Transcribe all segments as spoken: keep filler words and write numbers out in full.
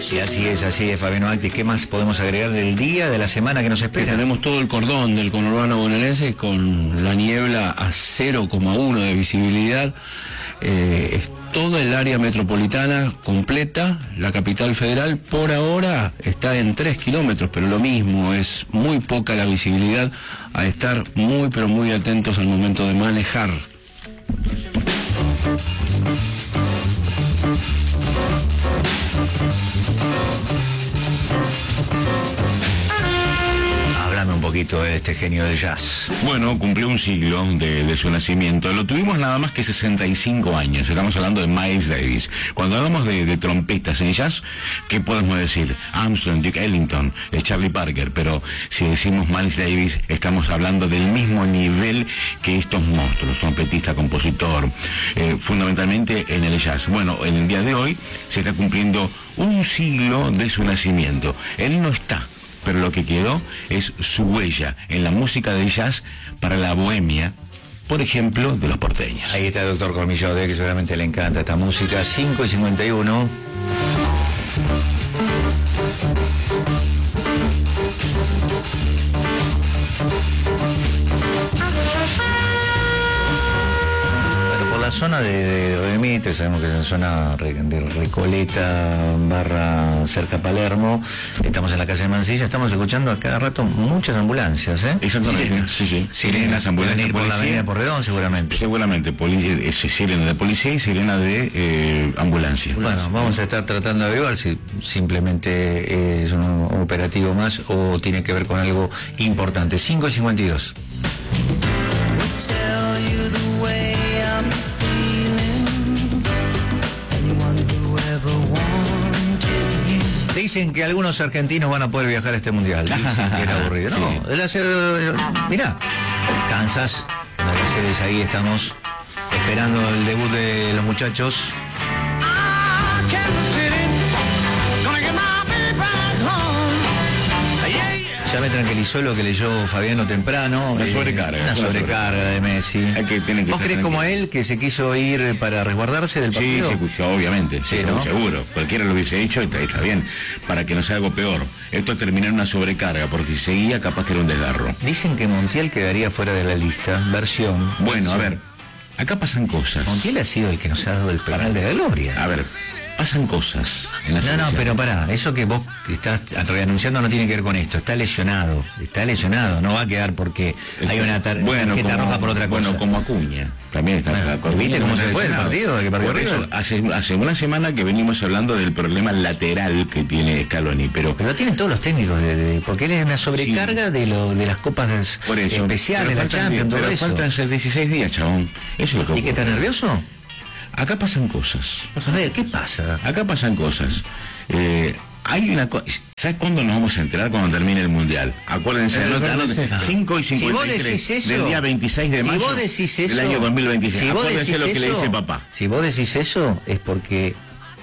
Y así es, así es, Fabiano Actis. ¿Qué más podemos agregar del día, de la semana que nos espera? Que tenemos todo el cordón del conurbano bonaerense con la niebla a cero coma uno de visibilidad. Eh, es toda el área metropolitana completa. La capital federal por ahora está en tres kilómetros, pero lo mismo, es muy poca la visibilidad, a estar muy pero muy atentos al momento de manejar. Háblame un poquito de este genio del jazz. Bueno, cumplió un siglo de, de su nacimiento. Lo tuvimos nada más que sesenta y cinco años. Estamos hablando de Miles Davis. Cuando hablamos de, de trompetas en jazz, ¿qué podemos decir? Armstrong, Duke Ellington, eh, Charlie Parker. Pero si decimos Miles Davis, estamos hablando del mismo nivel que estos monstruos. Trompetista, compositor, eh, fundamentalmente en el jazz. Bueno, en el día de hoy se está cumpliendo un siglo de su nacimiento. Él no está, pero lo que quedó es su huella en la música de jazz para la bohemia, por ejemplo, de los porteños. Ahí está el doctor Cormillo, que seguramente le encanta esta música. Cinco y cincuenta y uno. La zona de, de Redimitre, sabemos que es en zona de Recoleta barra cerca Palermo, estamos en la calle de Mansilla, estamos escuchando a cada rato muchas ambulancias, ¿eh? Exactamente, Sirenas, sí, sí. Sirenas, ambulancias, por la avenida Porredón seguramente. Seguramente, poli es sirena de policía y sirena de eh, ambulancia. Bueno, vamos a estar tratando de ver si simplemente es un operativo más o tiene que ver con algo importante. Cinco y cincuenta y dos. Dicen que algunos argentinos van a poder viajar a este mundial. Dicen que era aburrido. No, sí. El hacer. Mirá, Kansas, Mercedes, ahí estamos esperando el debut de los muchachos. Ya me tranquilizó lo que leyó Fabiano temprano. Una sobrecarga. Una sobrecarga de Messi. Hay que, tiene que ¿Vos crees como él que se quiso ir para resguardarse del partido? Sí, sí, obviamente. Sí, sí, ¿no? Seguro. Cualquiera lo hubiese hecho y está, está bien. Para que no sea algo peor. Esto termina en una sobrecarga, porque si seguía capaz que era un desgarro. Dicen que Montiel quedaría fuera de la lista. Versión. Bueno, versión. a ver. Acá pasan cosas. Montiel ha sido el que nos ha dado el penal de la gloria. A ver. Pasan cosas en la No, selección. no, pero pará, eso que vos estás reanunciando no tiene que ver con esto, está lesionado, está lesionado, no va a quedar porque hay una tar bueno, tarjeta como, roja por otra cosa. Bueno, como Acuña, también está. Bueno, Acuña, ¿viste cómo se fue el partido? Que por eso, hace, hace una semana que venimos hablando del problema lateral que tiene Scaloni, pero... Pero lo tienen todos los técnicos, de, de, porque él es una sobrecarga sí. de, lo, de las copas de, por eso, especiales, la Champions, todo pero eso. faltan dieciséis días, chabón. Eso es lo que ¿Y qué está nervioso? Acá pasan cosas. A ver, ¿qué pasa? Acá pasan cosas. Eh, hay una cosa. ¿Sabes cuándo nos vamos a enterar? Cuando termine el mundial. Acuérdense, eh, anota, anota, cinco y cincuenta y tres si eso, del día veintiséis de mayo si vos decís eso, del año dos mil veintiséis. Si Acuérdense lo que eso, le dice papá. Si vos decís eso, es porque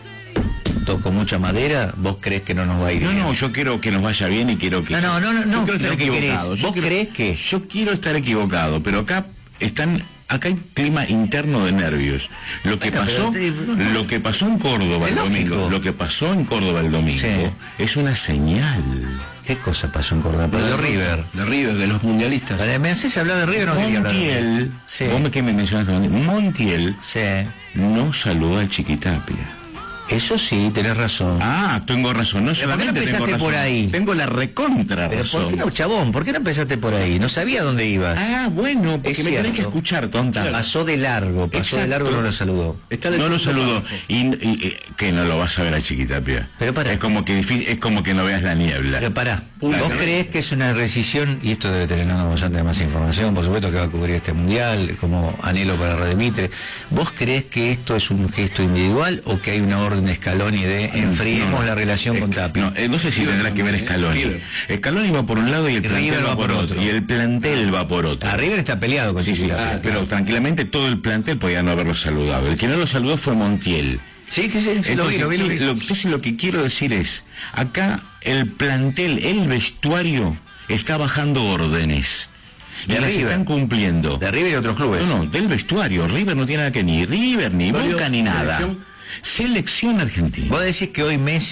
toco mucha madera, vos crees que no nos va a ir no, bien. No, no, yo quiero que nos vaya bien y quiero que... No, no, no, no, no, quiero estar equivocado. ¿Vos yo quiero, crees que...? Yo quiero estar equivocado, pero acá están... Acá hay clima interno de nervios. Lo que bueno, pasó, te... lo que pasó en Córdoba el domingo, lo que pasó en Córdoba el domingo, sí. es una señal. ¿Qué cosa pasó en Córdoba? Pero de River, de River, de los mundialistas. Vale, me haces hablar de River, no quería hablar de River. Sí. Vos me que me mencionaste, Montiel sí. no saludó al Chiquitapia. Eso sí, tenés razón. Ah, tengo razón. No solamente ¿por qué no empezaste tengo razón, por ahí? Tengo la recontra Pero razón. ¿por qué no, chabón? ¿Por qué no empezaste por ahí? No sabía dónde ibas. Ah, bueno, porque es me cierto. tenés que escuchar, tonta. Pasó de largo, pasó Exacto. de largo, no lo saludó. No lo saludó. Y, y, y que no lo vas a ver a Chiquitapia. Pero pará. Es como que difícil, es como que no veas la niebla. Pero pará. ¿Vos claro. crees que es una rescisión? Y esto debe tener bastante más información, por supuesto que va a cubrir este mundial, como anhelo para Redimitre. ¿Vos crees que esto es un gesto individual o que hay una orden de Scaloni de enfriemos no, no, la relación es, con Tapia? No, eh, no sé si River tendrá que ver Scaloni. Scaloni va por un lado y el plantel River va por otro. otro. Y el plantel va por otro. A River está peleado con sí, sí, ah, pero claro. tranquilamente todo el plantel podía no haberlo saludado. El que no lo saludó fue Montiel. Sí, que sí, sí lo vi, lo vi, lo vi. Lo, entonces lo que quiero decir es, acá el plantel, el vestuario, está bajando órdenes. Y las están cumpliendo. De River y otros clubes. No, no, del vestuario. River no tiene nada que ni River, ni Boca, ni nada. Selección, Selección argentina. Vos decís que hoy Messi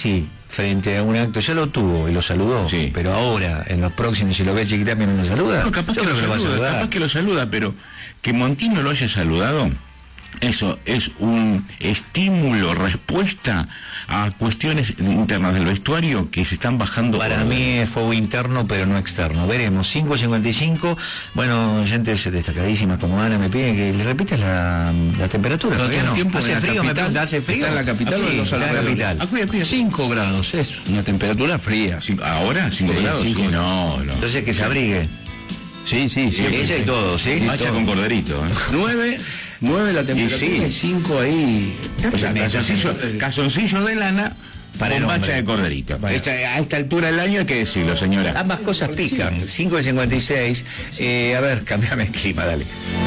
frente a un acto, ya lo tuvo y lo saludó, sí. pero ahora, en los próximos, si lo ve Chiquitapia no lo saluda, no, capaz yo que creo lo que lo va a saluda, saludar. capaz que lo saluda, pero que Montiel no lo haya saludado, eso es un estímulo, respuesta a cuestiones internas del vestuario que se están bajando. Para mí es fuego interno, pero no externo. Veremos, cinco cincuenta y cinco. Bueno, gente destacadísimas como Ana me piden que le repitas la, la temperatura. Todo el tiempo ¿Hace en la frío? capital. Me pregunta, ¿hace frío? ¿Está en la capital sí, o en los está en la alrededores? capital. cinco grados, es una temperatura fría. ¿Ahora? ¿cinco Sí, grados? cinco Sí, grados. no, no. Entonces que se abrigue. Sí, sí, sí. Ella y todo, ¿sí? Macha con corderito. ¿eh? nueve, nueve la temperatura sí. y cinco ahí. O sea, calzoncillo, calzoncillo de lana Para el con hombre. macha de corderito. Bueno. Esta- a esta altura del año hay que decirlo, señora. Ambas cosas pican. cinco cincuenta y seis. Eh, a ver, cambiame el clima, dale.